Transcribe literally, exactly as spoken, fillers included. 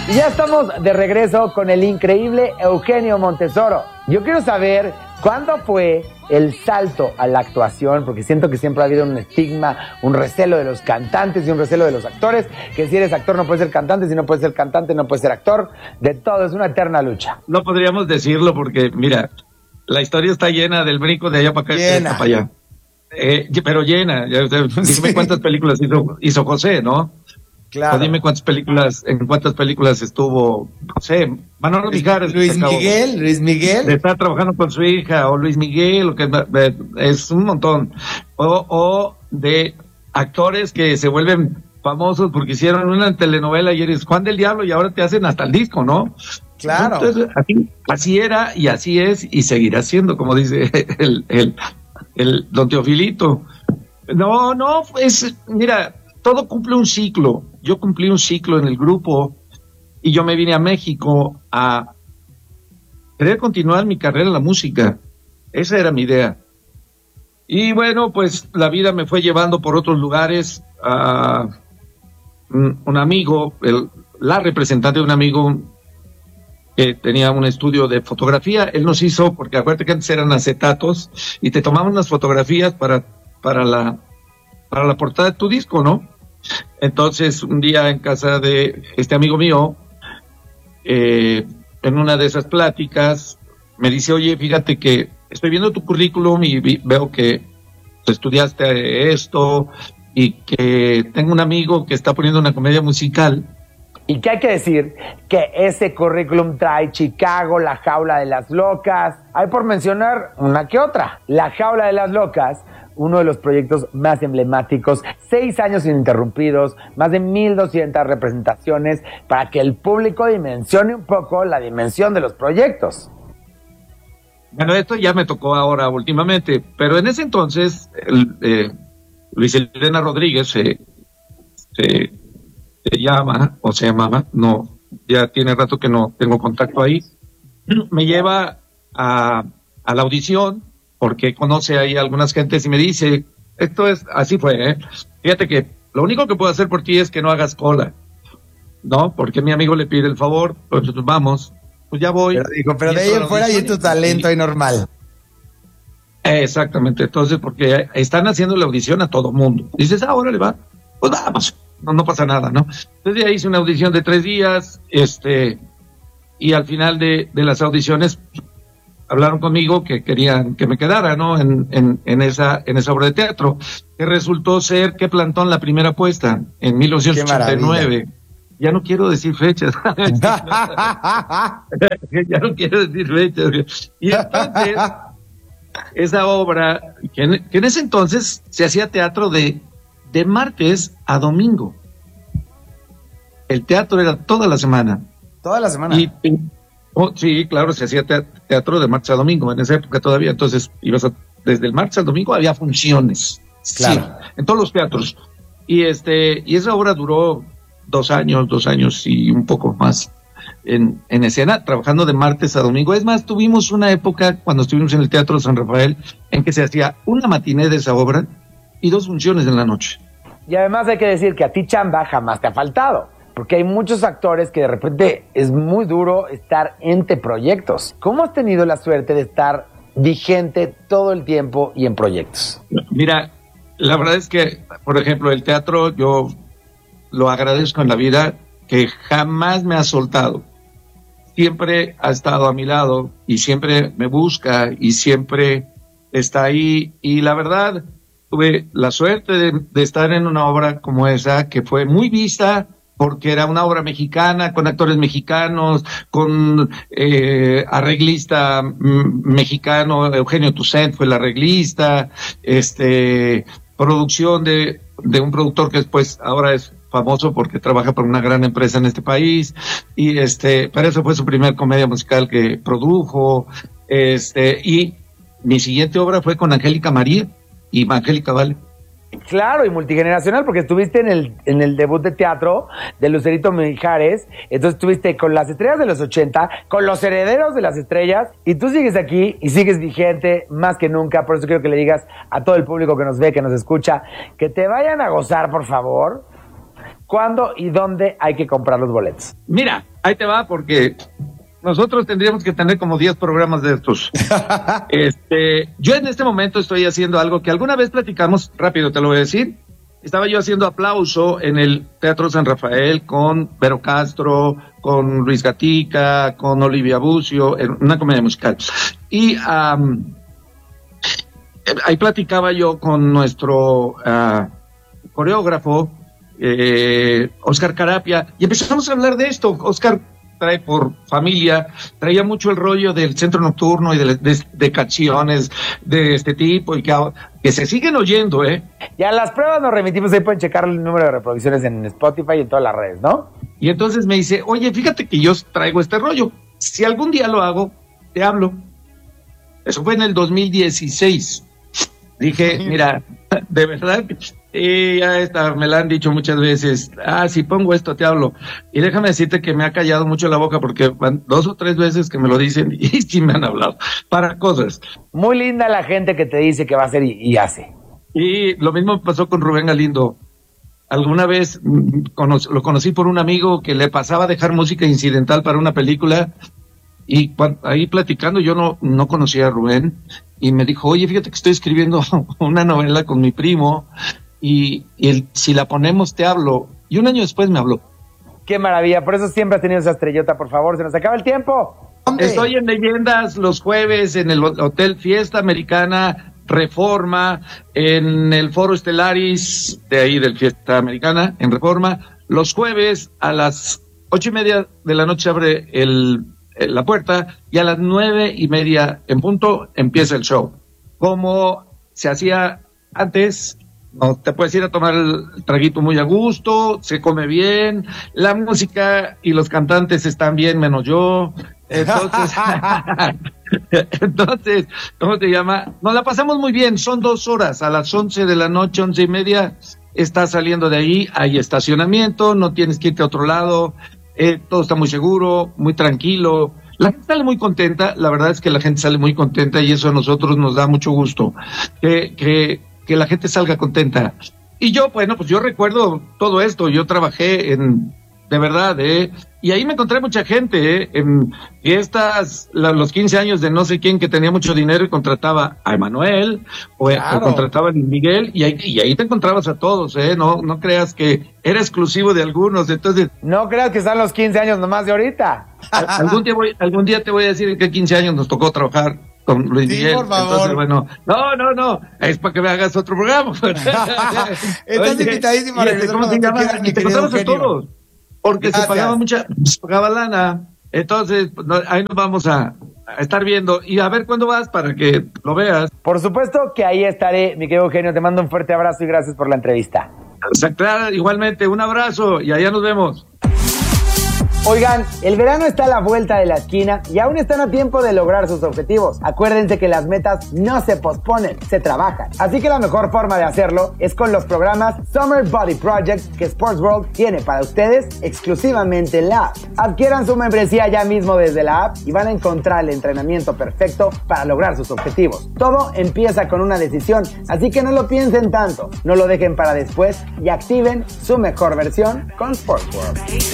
Y ya estamos de regreso con el increíble Eugenio Montesoro. Yo quiero saber cuándo fue el salto a la actuación, porque siento que siempre ha habido un estigma, un recelo de los cantantes y un recelo de los actores, que si eres actor no puedes ser cantante, si no puedes ser cantante no puedes ser actor, de todo, es una eterna lucha. No podríamos decirlo porque, mira, la historia está llena del brinco de allá para acá, llena. para allá. Eh, pero llena, dime cuántas películas hizo, hizo José, ¿no? Claro. O dime cuántas películas, en cuántas películas estuvo, no sé, Manolo Mijares. Luis Miguel, Luis Miguel. Está trabajando con su hija, o Luis Miguel, o que es un montón. O, o de actores que se vuelven famosos porque hicieron una telenovela y eres Juan del Diablo y ahora te hacen hasta el disco, ¿no? Claro. Entonces, así, así era y así es y seguirá siendo, como dice el, el, el don Teofilito. No, no, es, mira, todo cumple un ciclo. Yo cumplí un ciclo en el grupo y yo me vine a México a querer continuar mi carrera en la música. Esa era mi idea. Y bueno, pues la vida me fue llevando por otros lugares. A un, un amigo, el, la representante de un amigo que tenía un estudio de fotografía, él nos hizo, porque acuérdate que antes eran acetatos y te tomaban unas fotografías para, para la, para la portada de tu disco, ¿no? Entonces, un día en casa de este amigo mío, eh, en una de esas pláticas, me dice, oye, fíjate que estoy viendo tu currículum y vi, veo que estudiaste esto y que tengo un amigo que está poniendo una comedia musical. Y que hay que decir que ese currículum trae Chicago, La Jaula de las Locas. Hay por mencionar una que otra. La Jaula de las Locas, uno de los proyectos más emblemáticos, seis años ininterrumpidos, más de mil doscientas representaciones, para que el público dimensione un poco la dimensión de los proyectos. Bueno, esto ya me tocó ahora últimamente, pero en ese entonces, el, eh, Luis Elena Rodríguez se, se, se llama, o se llamaba, no, ya tiene rato que no tengo contacto ahí, me lleva a, a la audición, porque conoce ahí a algunas gentes y me dice, esto es, así fue, ¿eh? Fíjate que lo único que puedo hacer por ti es que no hagas cola, ¿no? Porque mi amigo le pide el favor, pues vamos, pues ya voy. Pero, digo, pero de ahí en fuera y tu talento ahí normal. Exactamente, entonces, porque están haciendo la audición a todo mundo. Dices, ah, órale, va, pues vamos, no, no pasa nada, ¿no? Entonces ya hice una audición de tres días, este, y al final de, de las audiciones hablaron conmigo que querían que me quedara, ¿no? En, en, en esa, en esa obra de teatro, que resultó ser que Plantón la primera puesta en mil novecientos ochenta y nueve. Ya no quiero decir fechas. Ya no quiero decir fechas. Y entonces, esa obra, que en, que en ese entonces se hacía teatro de, de martes a domingo. El teatro era toda la semana. Toda la semana. Y, y Oh, sí, claro, se hacía teatro de martes a domingo, en esa época todavía, entonces ibas a, desde el martes al domingo había funciones, claro, sí, en todos los teatros, y este, y esa obra duró dos años, dos años y un poco más en, en escena, trabajando de martes a domingo. Es más, tuvimos una época cuando estuvimos en el Teatro San Rafael, en que se hacía una matiné de esa obra y dos funciones en la noche. Y además hay que decir que a ti chamba jamás te ha faltado. Porque hay muchos actores que de repente es muy duro estar entre proyectos. ¿Cómo has tenido la suerte de estar vigente todo el tiempo y en proyectos? Mira, la verdad es que, por ejemplo, el teatro yo lo agradezco en la vida, que jamás me ha soltado. Siempre ha estado a mi lado y siempre me busca y siempre está ahí. Y la verdad, tuve la suerte de, de estar en una obra como esa, que fue muy vista, porque era una obra mexicana, con actores mexicanos, con eh, arreglista m- mexicano, Eugenio Toussaint fue el arreglista, este, producción de, de un productor que después ahora es famoso porque trabaja por una gran empresa en este país, y este, para eso fue su primer comedia musical que produjo, este, y mi siguiente obra fue con Angélica María y Angélica Vale. Claro, y multigeneracional, porque estuviste en el, en el debut de teatro de Lucerito Mijares, entonces estuviste con las estrellas de los ochenta, con los herederos de las estrellas, y tú sigues aquí y sigues vigente más que nunca. Por eso quiero que le digas a todo el público que nos ve, que nos escucha, que te vayan a gozar, por favor, ¿Cuándo y dónde hay que comprar los boletos? Mira, ahí te va porque nosotros tendríamos que tener como diez programas de estos. este, yo en este momento estoy haciendo algo que alguna vez platicamos, rápido te lo voy a decir. Estaba yo haciendo Aplauso en el Teatro San Rafael con Vero Castro, con Luis Gatica, con Olivia Bucio, en una comedia musical. Y um, ahí platicaba yo con nuestro uh, coreógrafo, eh, Oscar Carapia, y empezamos a hablar de esto. Oscar trae por familia, traía mucho el rollo del centro nocturno y de, de, de canciones de este tipo y que, que se siguen oyendo, ¿eh? Ya las pruebas nos remitimos, ahí pueden checar el número de reproducciones en Spotify y en todas las redes, ¿no? Y entonces me dice, oye, fíjate que yo traigo este rollo, si algún día lo hago, te hablo. Eso fue en el dos mil dieciséis. Dije, mira, de verdad, y ya está, me la han dicho muchas veces, ah, si pongo esto te hablo. Y déjame decirte que me ha callado mucho la boca porque van dos o tres veces que me lo dicen y sí me han hablado para cosas. Muy linda la gente que te dice que va a hacer y, y hace. Y lo mismo pasó con Rubén Galindo. Alguna vez cono- lo conocí por un amigo que le pasaba a dejar música incidental para una película y cuando, ahí platicando yo no, no conocía a Rubén y me dijo, oye, fíjate que estoy escribiendo una novela con mi primo y, y el, si la ponemos te hablo. Y un año después me habló. Qué maravilla, por eso siempre has tenido esa estrellota, por favor, se nos acaba el tiempo. ¡Hombre! Estoy en Leyendas los jueves en el Hotel Fiesta Americana Reforma, en el Foro Estelaris de ahí del Fiesta Americana en Reforma. Los jueves a las ocho y media de la noche abre el, el, la puerta y a las nueve y media en punto empieza el show. Como se hacía antes, no te puedes ir a tomar el traguito muy a gusto, se come bien, la música y los cantantes están bien menos yo. Entonces, entonces, ¿cómo se llama? Nos la pasamos muy bien, son dos horas, a las once de la noche, once y media, estás saliendo de ahí, hay estacionamiento, no tienes que irte a otro lado, eh, todo está muy seguro, muy tranquilo, la gente sale muy contenta, la verdad es que la gente sale muy contenta y eso a nosotros nos da mucho gusto, que, que, que la gente salga contenta. Y yo, bueno, pues yo recuerdo todo esto, yo trabajé en... De verdad, ¿eh? Y ahí me encontré mucha gente, ¿eh? En fiestas, la, los quince años de no sé quién que tenía mucho dinero y contrataba a Emanuel o, Claro. o contrataba a Luis Miguel y ahí, y ahí te encontrabas a todos, ¿eh? No, no creas que era exclusivo de algunos. Entonces, No creas que están los quince años nomás de ahorita. a- algún día voy, algún día te voy a decir en qué quince años nos tocó trabajar con Luis Sí, Miguel. por favor. Entonces, bueno, no, no, no, es para que me hagas otro programa. Estás invitadísimo a y este, regresar ¿cómo se cuando tú llama? quieras, mi Y te querido encontrabas a Eugenio. todos. Porque Gracias. se pagaba mucha, se pagaba lana. Entonces, pues, no, ahí nos vamos a, a estar viendo. Y a ver cuándo vas para que lo veas. Por supuesto que ahí estaré, mi querido Eugenio, te mando un fuerte abrazo y gracias por la entrevista. O sea, claro, igualmente, un abrazo y allá nos vemos. Oigan, el verano está a la vuelta de la esquina y aún están a tiempo de lograr sus objetivos. Acuérdense que las metas no se posponen, se trabajan. Así que la mejor forma de hacerlo es con los programas Summer Body Project que Sports World tiene para ustedes exclusivamente en la app. Adquieran su membresía ya mismo desde la app y van a encontrar el entrenamiento perfecto para lograr sus objetivos. Todo empieza con una decisión, así que no lo piensen tanto, no lo dejen para después y activen su mejor versión con Sports World.